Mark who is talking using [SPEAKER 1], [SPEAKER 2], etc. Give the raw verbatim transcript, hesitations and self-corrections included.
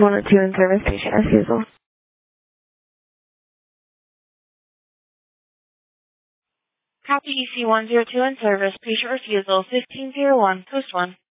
[SPEAKER 1] one oh two in service, patient refusal.
[SPEAKER 2] Copy E C one zero two in service, patient refusal, fifteen oh one, post one.